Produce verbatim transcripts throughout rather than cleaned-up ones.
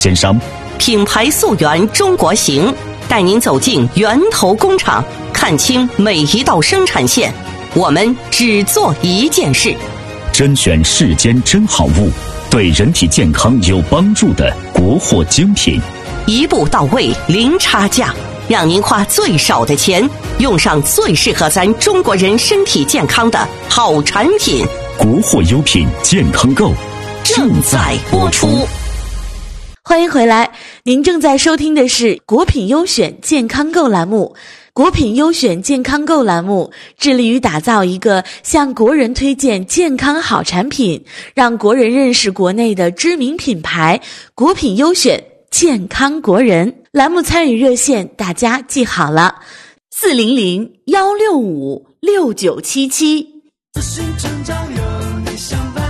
奸商。 品牌溯源中国行，带您走进源头工厂，看清每一道生产线。我们只做一件事， 甄选世间真好物，对人体健康有帮助的国货精品， 一步到位，零差价，让您花最少的钱，用上最适合咱中国人身体健康的好产品。 国货优品健康购正在播出。 欢迎回来，您正在收听的是国品优选健康购栏目。国品优选健康购栏目致力于打造一个向国人推荐健康好产品，让国人认识国内的知名品牌。国品优选健康国人栏目参与热线大家记好了，四零零幺六五六九七七。 自信成长有你相伴。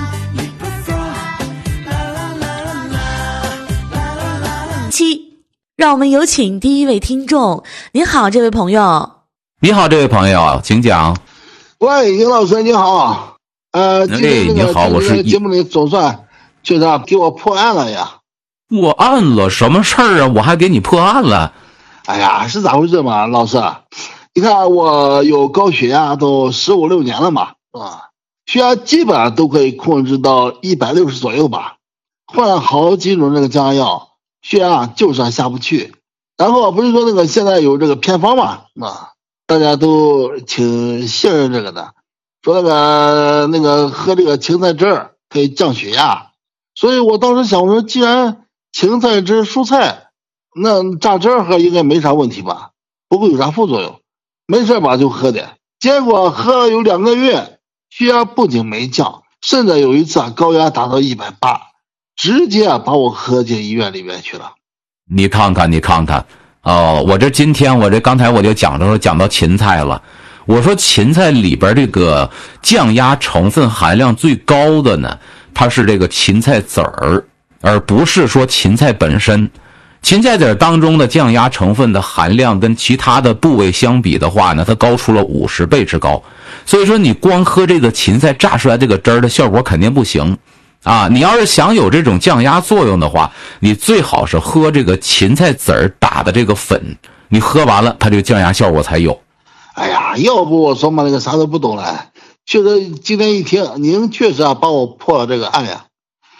七，让我们有请第一位听众。您好，这位朋友。 你好，这位朋友，请讲。 喂，尹老师，你好。呃，今天那个你好，我是节目里总算就是给我破案了呀。 破案了？什么事儿啊？我还给你破案了？ 哎呀，是咋回事嘛，老师？你看我有高血压都十五六年了嘛，啊，血压基本上都可以控制到一百六十左右吧。换了好几种这个降压药，血压就是下不去。然后不是说那个现在有这个偏方嘛，啊，大家都挺信任这个的，说那个那个喝这个芹菜汁儿可以降血压。所以我当时想，我说既然芹菜汁蔬菜，那榨汁儿喝应该没啥问题吧，不会有啥副作用，没事吧就喝点。结果喝了有两个月，血压不仅没降，甚至有一次啊高压达到一百八。直接啊把我喝进医院里面去了。 你看看，你看看，哦，我这今天我这刚才我就讲的时候讲到芹菜了。我说芹菜里边这个降压成分含量最高的呢，它是这个芹菜籽儿，而不是说芹菜本身。芹菜籽儿当中的降压成分的含量跟其他的部位相比的话呢，它高出了五十倍之高。所以说你光喝这个芹菜榨出来这个汁儿的效果肯定不行。啊，你要是想有这种降压作用的话，你最好是喝这个芹菜籽儿打的这个粉，你喝完了它这个降压效果才有。 哎呀，要不我说嘛那个啥都不懂了，确实今天一听您确实啊帮我破了这个案呀。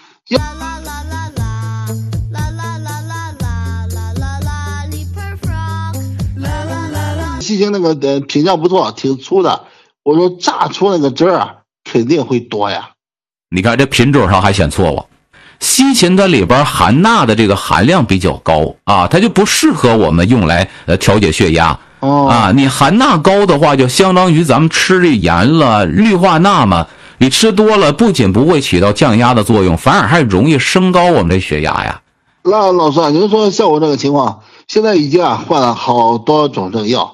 细心那个呃评价不错，挺粗的，我说榨出那个汁儿啊肯定会多呀。 你看这品种上还显错误，西芹它里边含钠的这个含量比较高啊，它就不适合我们用来呃调节血压。 哦啊，你含钠高的话，就相当于咱们吃这盐了，氯化钠嘛，你吃多了不仅不会起到降压的作用，反而还容易升高我们的血压呀。 那老师啊，您说像我这个情况，现在已经啊换了好多种这个药。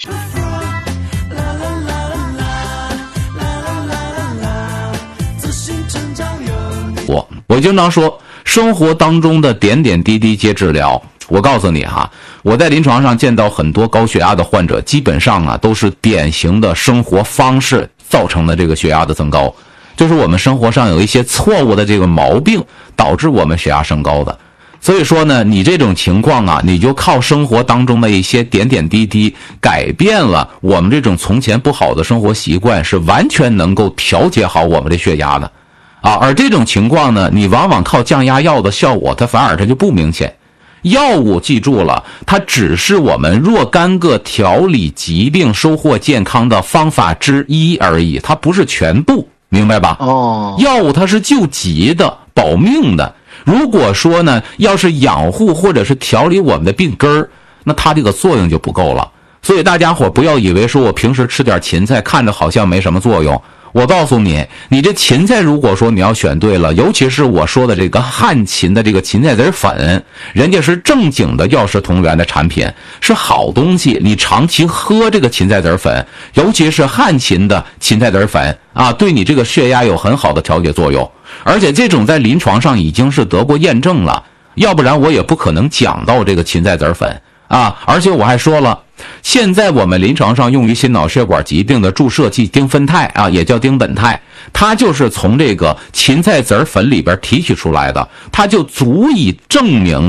我我经常说，生活当中的点点滴滴皆治疗。我告诉你哈，我在临床上见到很多高血压的患者，基本上啊都是典型的生活方式造成的这个血压的增高，就是我们生活上有一些错误的这个毛病导致我们血压升高的。所以说呢，你这种情况啊，你就靠生活当中的一些点点滴滴改变了我们这种从前不好的生活习惯，是完全能够调节好我们的血压的。啊，而这种情况呢，你往往靠降压药的效果，它反而它就不明显。药物记住了，它只是我们若干个调理疾病、收获健康的方法之一而已，它不是全部，明白吧？ 哦， 药物它是救急的、保命的。如果说呢，要是养护或者是调理我们的病根儿，那它这个作用就不够了。所以大家伙不要以为说我平时吃点芹菜，看着好像没什么作用。我告诉你，你这芹菜如果说你要选对了，尤其是我说的这个汉芹的这个芹菜籽粉，人家是正经的药食同源的产品，是好东西。你长期喝这个芹菜籽粉，尤其是汉芹的芹菜籽粉啊，对你这个血压有很好的调节作用，而且这种在临床上已经是得过验证了，要不然我也不可能讲到这个芹菜籽粉啊。而且我还说了， 现在我们临床上用于心脑血管疾病的注射剂丁酚酞啊，也叫丁苯酞，它就是从这个芹菜籽粉里边提取出来的，它就足以证明